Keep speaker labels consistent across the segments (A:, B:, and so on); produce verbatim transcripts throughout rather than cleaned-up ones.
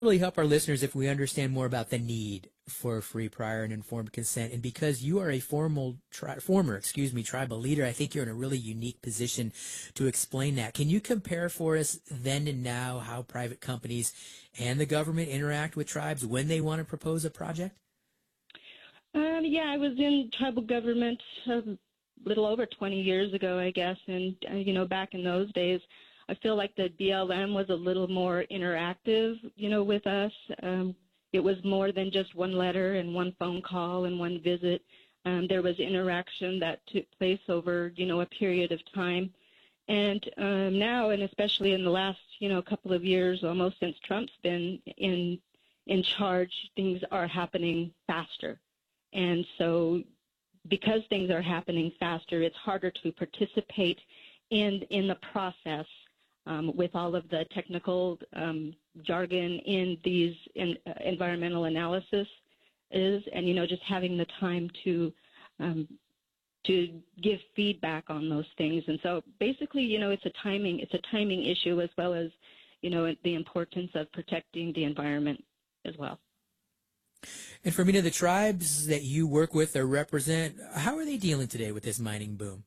A: really help our listeners if we understand more about the need for free, prior, and informed consent. And because you are a formal, tri- former, excuse me, tribal leader, I think you're in a really unique position to explain that. Can you compare for us then and now how private companies and the government interact with tribes when they want to propose a project?
B: Um, yeah, I was in tribal government a little over twenty years ago, I guess, and uh, you know, back in those days, I feel like the B L M was a little more interactive, you know, with us. Um, it was more than just one letter and one phone call and one visit. Um, there was interaction that took place over, you know, a period of time. And um, now, and especially in the last, you know, couple of years, almost since Trump's been in in charge, things are happening faster. And so because things are happening faster, it's harder to participate in in the process um, with all of the technical um, jargon in these in, uh, environmental analysis is, and, you know, just having the time to um, to give feedback on those things. And so basically, you know, it's a timing, it's a timing issue as well as, you know, the importance of protecting the environment as well.
A: And for many of the tribes that you work with or represent, how are they dealing today with this mining boom?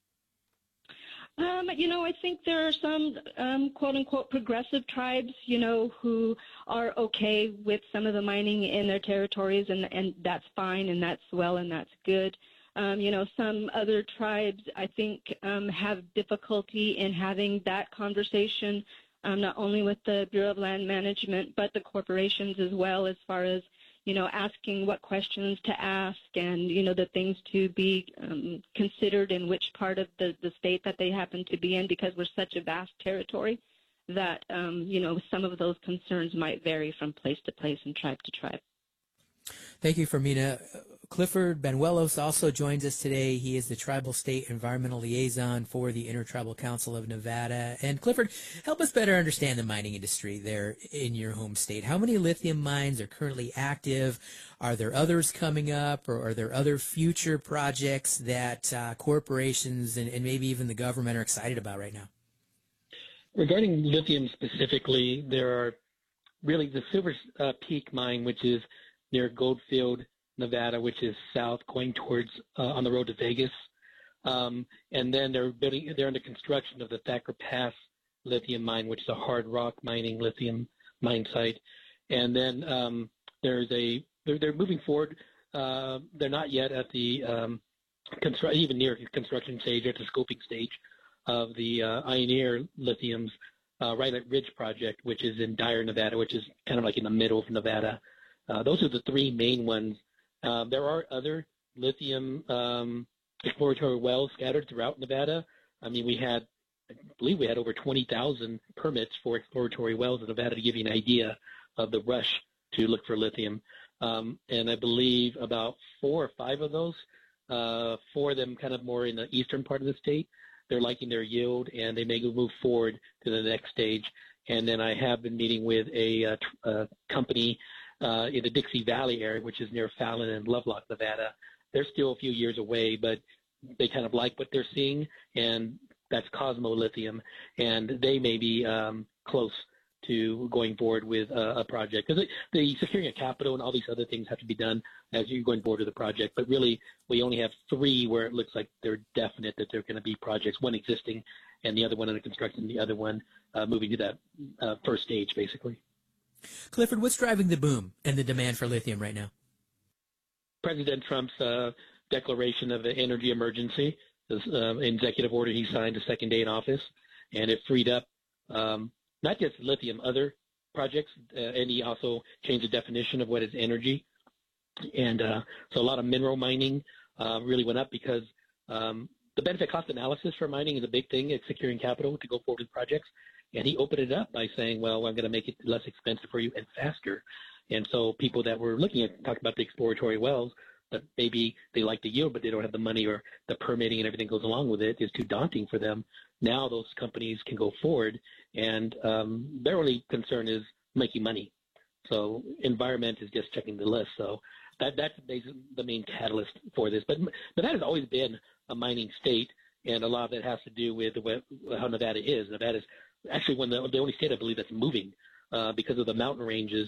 B: Um, you know, I think there are some um, quote-unquote progressive tribes, you know, who are okay with some of the mining in their territories, and, and that's fine, and that's well, and that's good. Um, you know, some other tribes, I think, um, have difficulty in having that conversation, um, not only with the Bureau of Land Management, but the corporations as well, as far as, you know, asking what questions to ask and, you know, the things to be um, considered in which part of the, the state that they happen to be in, because we're such a vast territory that, um, you know, some of those concerns might vary from place to place and tribe to tribe.
A: Thank you, Fermina. Clifford Banuelos also joins us today. He is the Tribal State Environmental Liaison for the Intertribal Council of Nevada. And Clifford, help us better understand the mining industry there in your home state. How many lithium mines are currently active? Are there others coming up, or are there other future projects that uh, corporations and, and maybe even the government are excited about right now?
C: Regarding lithium specifically, there are really the Silver uh, Peak mine, which is near Goldfield, Nevada, which is south going towards uh, on the road to Vegas. Um, and then they're building, they're under construction of the Thacker Pass lithium mine, which is a hard rock mining lithium mine site. And then um, there's a, they're, they're moving forward. Uh, they're not yet at the, um, constru- even near construction stage, at the scoping stage of the uh, Ioneer Lithium's uh, right at Ridge project, which is in Dyer, Nevada, which is kind of like in the middle of Nevada. Uh, those are the three main ones. Uh, there are other lithium um, exploratory wells scattered throughout Nevada. I mean, we had, I believe we had over twenty thousand permits for exploratory wells in Nevada, to give you an idea of the rush to look for lithium. Um, and I believe about four or five of those, uh, four of them kind of more in the eastern part of the state, they're liking their yield, and they may move forward to the next stage. And then I have been meeting with a, a, a company Uh, in the Dixie Valley area, which is near Fallon and Lovelock, Nevada. They're still a few years away, but they kind of like what they're seeing, and that's Cosmo Lithium, and they may be um, close to going forward with a, a project. Because the securing of capital and all these other things have to be done as you're going forward with the project. But really, we only have three where it looks like they're definite that they're going to be projects, one existing and the other one under construction, the other one uh, moving to that uh, first stage, basically.
A: Clifford, what's driving the boom and the demand for lithium right now?
C: President Trump's uh, declaration of an energy emergency, this uh, executive order he signed the second day in office, and it freed up um, not just lithium, other projects, uh, and he also changed the definition of what is energy. And uh, so a lot of mineral mining uh, really went up because um, the benefit cost analysis for mining is a big thing. It's securing capital to go forward with projects. And he opened it up by saying, well, I'm going to make it less expensive for you and faster. And so people that were looking at, talking about the exploratory wells, that maybe they like the yield, but they don't have the money, or the permitting and everything goes along with it is too daunting for them. Now those companies can go forward, and um, their only concern is making money. So environment is just checking the list. So that that's the main catalyst for this. But, but that has always been a mining state, and a lot of it has to do with how Nevada is. Nevada is actually one of the, the only state, I believe, that's moving uh, because of the mountain ranges